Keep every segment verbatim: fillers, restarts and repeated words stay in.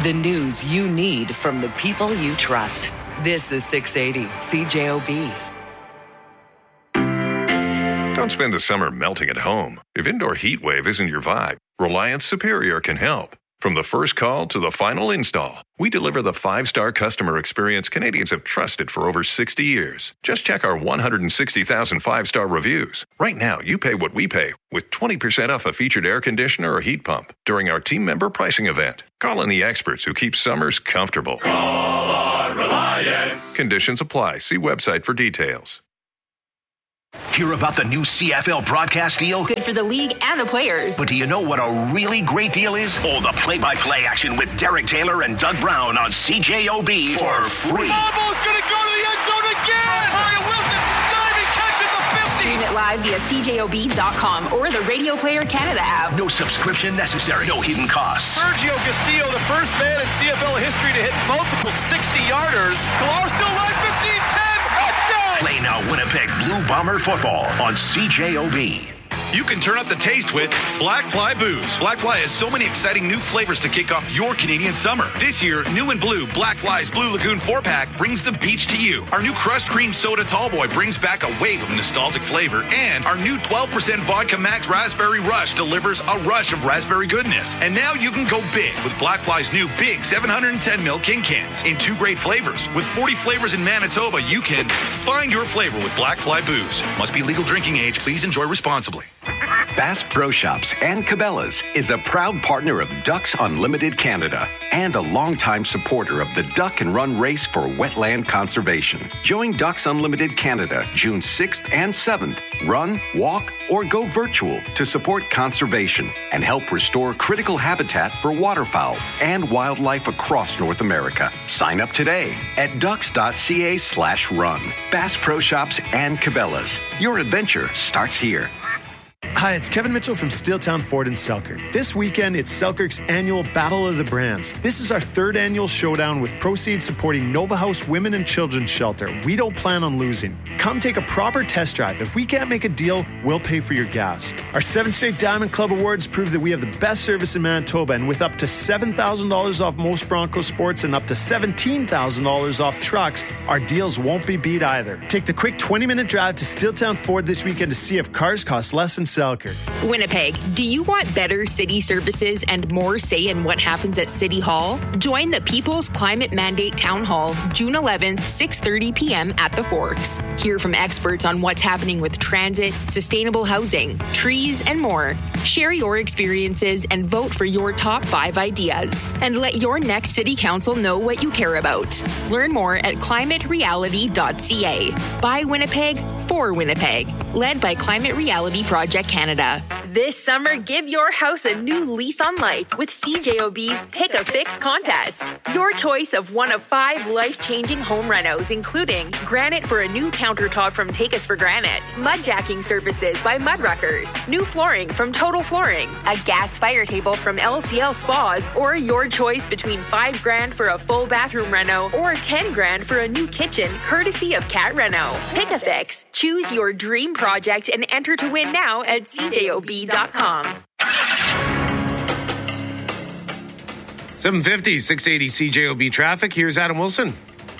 The news you need from the people you trust. This is six eighty C J O B. Don't spend the summer melting at home. If indoor heat wave isn't your vibe, Reliance Superior can help. From the first call to the final install, we deliver the five-star customer experience Canadians have trusted for over sixty years. Just check our one hundred sixty thousand five-star reviews. Right now, you pay what we pay with twenty percent off a featured air conditioner or heat pump during our team member pricing event. Call in the experts who keep summers comfortable. Call on Reliance. Conditions apply. See website for details. Hear about the new C F L broadcast deal? Good for the league and the players. But do you know what a really great deal is? Oh, the play-by-play action with Derek Taylor and Doug Brown on C J O B for free. Ball's going to go to the end zone again! Taria Wilson, diving catch at the fifty! Stream it live via C J O B dot com or the Radio Player Canada app. No subscription necessary, no hidden costs. Sergio Castillo, the first man in C F L history to hit multiple sixty-yarders. Galar still live, fifteen ten, touchdown! Play now Winnipeg Blue Bomber football on C J O B. You can turn up the taste with Black Fly Booze. Black Fly has so many exciting new flavors to kick off your Canadian summer. This year, new and blue, Black Fly's Blue Lagoon four-pack brings the beach to you. Our new Crushed Cream Soda Tallboy brings back a wave of nostalgic flavor. And our new twelve percent Vodka Max Raspberry Rush delivers a rush of raspberry goodness. And now you can go big with Black Fly's new big seven hundred ten milliliter King Cans in two great flavors. With forty flavors in Manitoba, you can find your flavor with Black Fly Booze. Must be legal drinking age. Please enjoy responsibly. Bass Pro Shops and Cabela's is a proud partner of Ducks Unlimited Canada and a longtime supporter of the Duck and Run Race for Wetland Conservation. Join Ducks Unlimited Canada June sixth and seventh. Run, walk, or go virtual to support conservation and help restore critical habitat for waterfowl and wildlife across North America. Sign up today at ducks.ca slash run. Bass Pro Shops and Cabela's. Your adventure starts here. Hi, it's Kevin Mitchell from Steeltown Ford in Selkirk. This weekend, it's Selkirk's annual Battle of the Brands. This is our third annual showdown with proceeds supporting Nova House Women and Children's Shelter. We don't plan on losing. Come take a proper test drive. If we can't make a deal, we'll pay for your gas. Our seven straight Diamond Club Awards prove that we have the best service in Manitoba, and with up to seven thousand dollars off most Bronco Sports and up to seventeen thousand dollars off trucks, our deals won't be beat either. Take the quick twenty-minute drive to Steeltown Ford this weekend to see if cars cost less than Selkirk. Winnipeg, do you want better city services and more say in what happens at City Hall? Join the People's Climate Mandate Town Hall, June eleventh, six thirty p.m. at the Forks. Hear from experts on what's happening with transit, sustainable housing, trees, and more. Share your experiences and vote for your top five ideas. And let your next City Council know what you care about. Learn more at climate reality dot c a. By Winnipeg, for Winnipeg. Led by Climate Reality Project Canada. This summer, give your house a new lease on life with C J O B's Pick a Fix contest. Your choice of one of five life-changing home renos, including granite for a new countertop from Take Us for Granite, mudjacking services by Mudruckers, new flooring from Total Flooring, a gas fire table from L C L Spas, or your choice between five grand for a full bathroom reno or ten grand for a new kitchen, courtesy of Cat Reno. Pick a Fix. Choose your dream project and enter to win now at C J O B dot com. seven fifty, six eighty C J O B traffic. Here's Adam Wilson.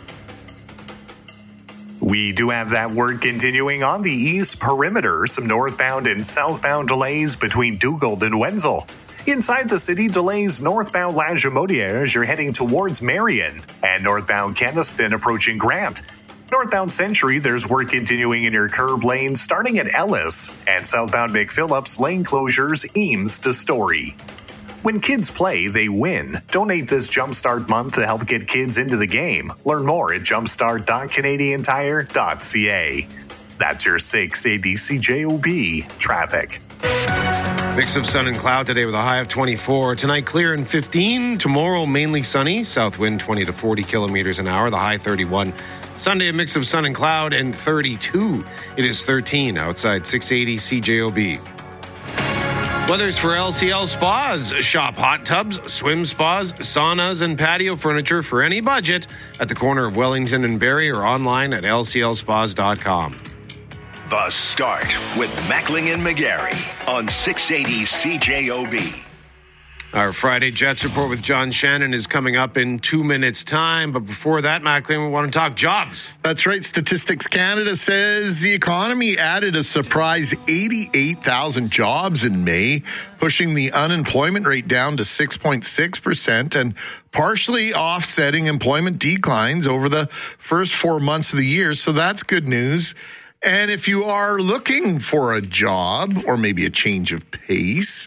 We do have that work continuing on the east perimeter. Some northbound and southbound delays between Dugald and Wenzel. Inside the city, delays northbound Lagimodiere as you're heading towards Marion, and northbound Keniston approaching Grant. Northbound Century, there's work continuing in your curb lane starting at Ellis, and southbound McPhillips lane closures Eames to Story. When kids play, they win. Donate this Jumpstart month to help get kids into the game. Learn more at jumpstart dot canadian tire dot c a. That's your six eighty C J O B traffic. Mix of sun and cloud today with a high of twenty-four. Tonight, clear and fifteen. Tomorrow, mainly sunny. South wind twenty to forty kilometers an hour. The high thirty-one. Sunday, a mix of sun and cloud and thirty-two. It is thirteen outside six eighty C J O B. Weather's for L C L Spas. Shop hot tubs, swim spas, saunas, and patio furniture for any budget at the corner of Wellington and Barrie or online at L C L spas dot com. The Start with Mackling and McGarry on six eighty C J O B. Our Friday Jets Report with John Shannon is coming up in two minutes' time. But before that, Macklin, we want to talk jobs. That's right. Statistics Canada says the economy added a surprise eighty-eight thousand jobs in May, pushing the unemployment rate down to six point six percent and partially offsetting employment declines over the first four months of the year. So that's good news. And if you are looking for a job or maybe a change of pace,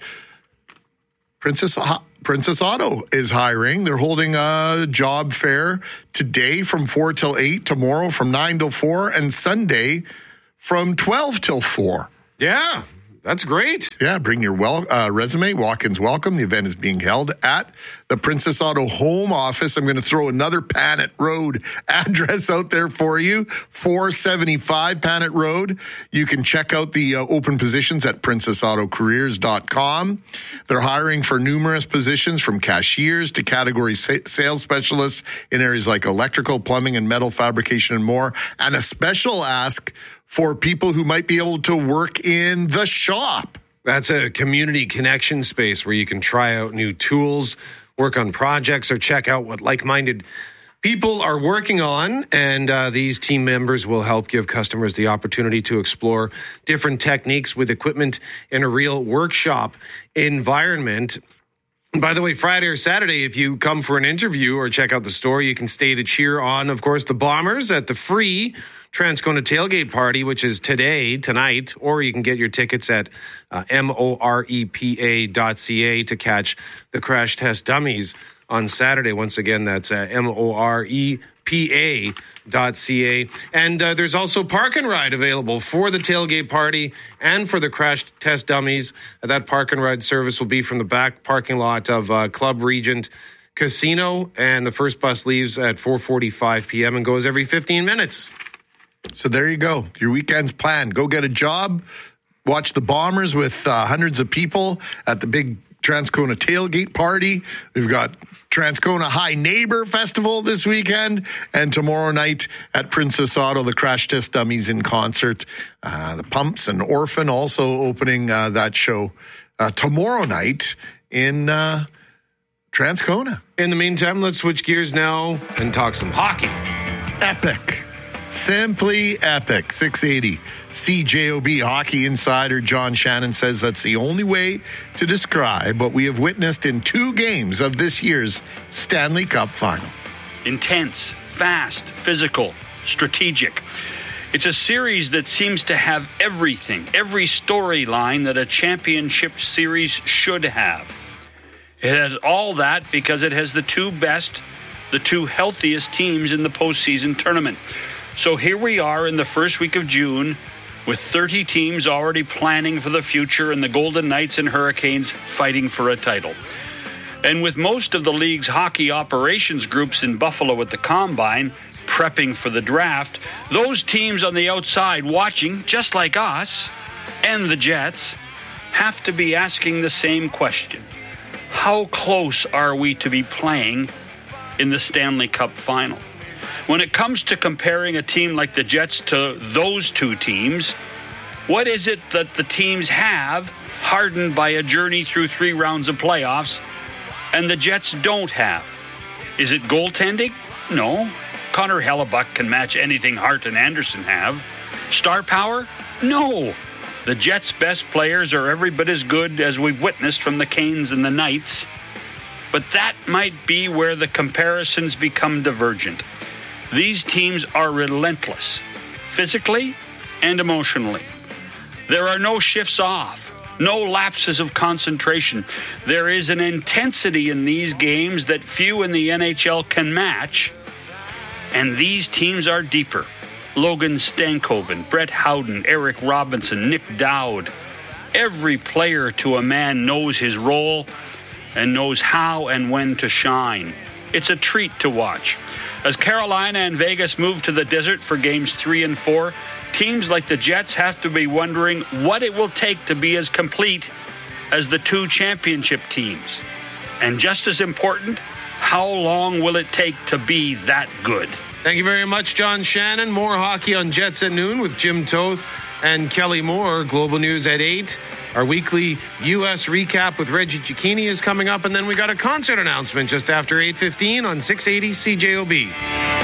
Princess Princess Auto is hiring. They're holding a job fair today from four till eight, tomorrow from nine till four, and Sunday from twelve till four. Yeah, that's great. Yeah, bring your well uh, resume. Walk-ins welcome. The event is being held at the Princess Auto home office. I'm going to throw another Panet Road address out there for you, four seventy-five Panet Road. You can check out the uh, open positions at princess auto careers dot com. They're hiring for numerous positions from cashiers to category sa- sales specialists in areas like electrical, plumbing, and metal fabrication and more. And a special ask for people who might be able to work in the shop. That's a community connection space where you can try out new tools, work on projects, or check out what like-minded people are working on. And uh, these team members will help give customers the opportunity to explore different techniques with equipment in a real workshop environment. And by the way, Friday or Saturday, if you come for an interview or check out the store, you can stay to cheer on, of course, the Bombers at the free Transcona Tailgate Party, which is today, tonight, or you can get your tickets at uh, M O R E P A dot C A to catch the Crash Test Dummies on Saturday. Once again, that's uh, M O R E P A dot C A. And uh, there's also Park and Ride available for the Tailgate Party and for the Crash Test Dummies. Uh, that Park and Ride service will be from the back parking lot of uh, Club Regent Casino, and the first bus leaves at four forty-five p.m. and goes every fifteen minutes. So there you go. Your weekend's planned. Go get a job. Watch the Bombers with uh, hundreds of people at the big Transcona Tailgate Party. We've got Transcona High Neighbor Festival this weekend. And tomorrow night at Princess Auto, the Crash Test Dummies in concert. Uh, the Pumps and Orphan also opening uh, that show uh, tomorrow night in uh, Transcona. In the meantime, let's switch gears now and talk some hockey. Epic. Simply epic. six eighty C J O B hockey insider John Shannon says that's the only way to describe what we have witnessed in two games of this year's Stanley Cup final. Intense, fast, physical, strategic. It's a series that seems to have everything, every storyline that a championship series should have. It has all that because it has the two best, the two healthiest teams in the postseason tournament. So here we are in the first week of June with thirty teams already planning for the future and the Golden Knights and Hurricanes fighting for a title. And with most of the league's hockey operations groups in Buffalo at the Combine prepping for the draft, those teams on the outside watching, just like us and the Jets, have to be asking the same question. How close are we to be playing in the Stanley Cup final? When it comes to comparing a team like the Jets to those two teams, what is it that the teams have hardened by a journey through three rounds of playoffs and the Jets don't have? Is it goaltending? No. Connor Hellebuck can match anything Hart and Anderson have. Star power? No. The Jets' best players are every bit as good as we've witnessed from the Canes and the Knights. But that might be where the comparisons become divergent. These teams are relentless, physically and emotionally. There are no shifts off, no lapses of concentration. There is an intensity in these games that few in the N H L can match. And these teams are deeper. Logan Stankoven, Brett Howden, Eric Robinson, Nick Dowd. Every player to a man knows his role and knows how and when to shine. It's a treat to watch. As Carolina and Vegas move to the desert for games three and four, teams like the Jets have to be wondering what it will take to be as complete as the two championship teams. And just as important, how long will it take to be that good? Thank you very much, John Shannon. More hockey on Jets at noon with Jim Toth and Kelly Moore. Global News at eight. Our weekly U S recap with Reggie Cicchini is coming up, and then we got a concert announcement just after eight fifteen on six eighty C J O B.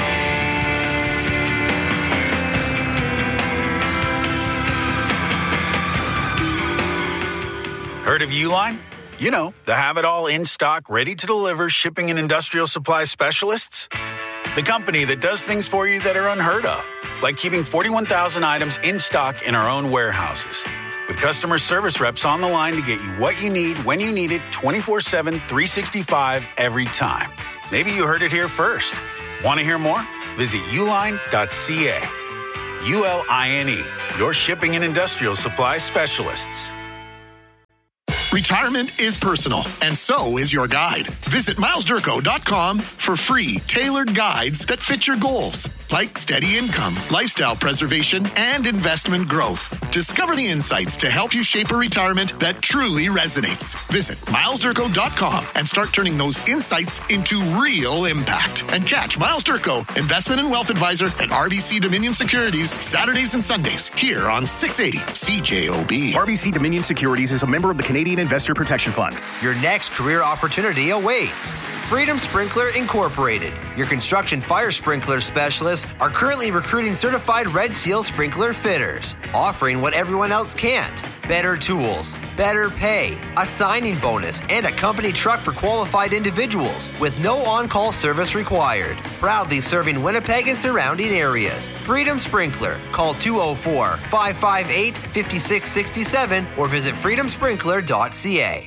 Heard of Uline? You know, the have-it-all in-stock, ready-to-deliver shipping and industrial supply specialists. The company that does things for you that are unheard of, like keeping forty-one thousand items in stock in our own warehouses. With customer service reps on the line to get you what you need, when you need it, twenty-four seven, three sixty-five, every time. Maybe you heard it here first. Want to hear more? Visit uline dot c a. U L I N E, your shipping and industrial supply specialists. Retirement is personal, and so is your guide. Visit miles durko dot com for free, tailored guides that fit your goals, like steady income, lifestyle preservation, and investment growth. Discover the insights to help you shape a retirement that truly resonates. Visit miles durko dot com and start turning those insights into real impact. And catch Miles Durko, Investment and Wealth Advisor at R B C Dominion Securities, Saturdays and Sundays, here on six eighty C J O B. R B C Dominion Securities is a member of the Canadian Investor Protection Fund. Your next career opportunity awaits. Freedom Sprinkler Incorporated, your construction fire sprinkler specialists, are currently recruiting certified Red Seal sprinkler fitters, offering what everyone else can't. Better tools, better pay, a signing bonus, and a company truck for qualified individuals with no on-call service required. Proudly serving Winnipeg and surrounding areas. Freedom Sprinkler. Call two oh four, five five eight, five six six seven or visit freedom sprinkler dot c a.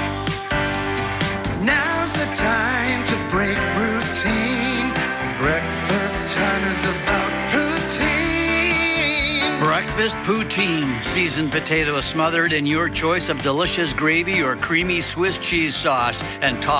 Now's the time to break routine. Breakfast time is about poutine. Breakfast poutine. Seasoned potato smothered in your choice of delicious gravy or creamy Swiss cheese sauce and topped